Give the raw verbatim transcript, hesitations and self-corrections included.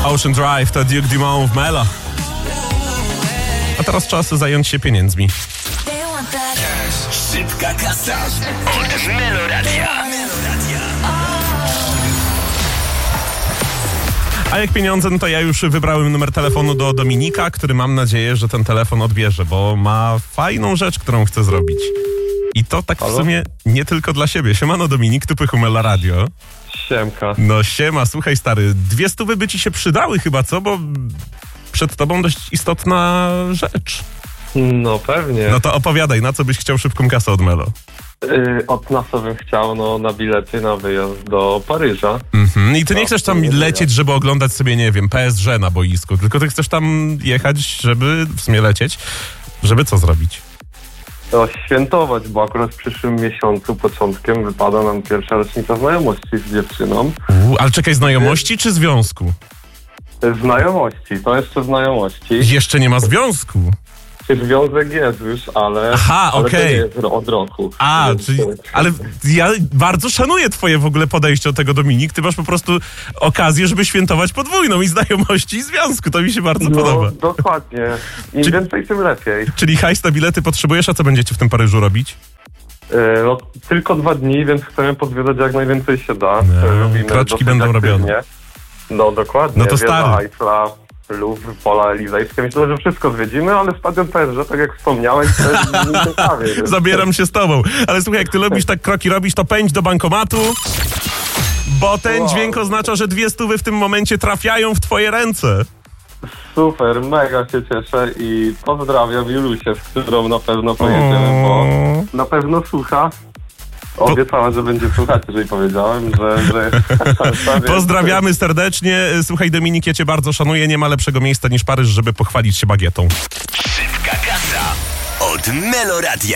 Ocean Drive to Duke Dumont w Melo. A teraz czas zająć się pieniędzmi. Szybka kasa od Meloradia. A jak pieniądze, no to ja już wybrałem numer telefonu do Dominika, który mam nadzieję, że ten telefon odbierze, bo ma fajną rzecz, którą chce zrobić. I to tak w sumie nie tylko dla siebie. Siemano Dominik, tu Pychu Mela Radio. Siemka. No siema, słuchaj stary, dwie stówy by ci się przydały chyba, co? Bo przed tobą dość istotna rzecz. No pewnie. No to opowiadaj, na co byś chciał szybką kasę od Melo? Yy, od nas bym chciał no, na bilety na wyjazd do Paryża. Mhm. I ty nie No, chcesz tam nie lecieć, żeby oglądać sobie, nie wiem, P S G na boisku, tylko ty chcesz tam jechać, żeby w sumie lecieć, żeby co zrobić? To świętować, bo akurat w przyszłym miesiącu, początkiem, wypada nam pierwsza rocznica znajomości z dziewczyną. U, ale czekaj, znajomości czy związku? Znajomości, to jeszcze znajomości. Jeszcze nie ma związku. Związek jest już, ale, Aha, ale okej. to nie jest od roku. A, Więc czyli, to- ale ja bardzo szanuję twoje w ogóle podejście do tego, Dominik. Ty masz po prostu okazję, żeby świętować podwójną i znajomości i związku. To mi się bardzo podoba. No, dokładnie. Im Czy- więcej, tym lepiej. Czyli hajs na bilety potrzebujesz, a co będziecie w tym Paryżu robić? Yy, no, tylko dwa dni, więc chcemy podwiedzać jak najwięcej się da. No, Robimy kroczki dosyć będą aktywnie. robione. No dokładnie. No to Wieża stary. Eiffla, Louvre, Pola Elizejskie. Myślę, że wszystko zwiedzimy, ale stadion P S G, tak jak wspomniałeś, to jest nieciekawie. więc- Zabieram się z tobą. Ale słuchaj, jak ty lubisz tak kroki robić, to pędź do bankomatu, bo ten Wow. dźwięk oznacza, że dwie stówy w tym momencie trafiają w twoje ręce. Super, mega się cieszę i pozdrawiam Julusię, z którą na pewno pojedziemy, bo na pewno słucha. Obiecała, że będzie słuchać, jeżeli powiedziałem, że... że Pozdrawiamy serdecznie. Słuchaj, Dominik, ja cię bardzo szanuję. Nie ma lepszego miejsca niż Paryż, żeby pochwalić się bagietą. Szybka kasa od Meloradia.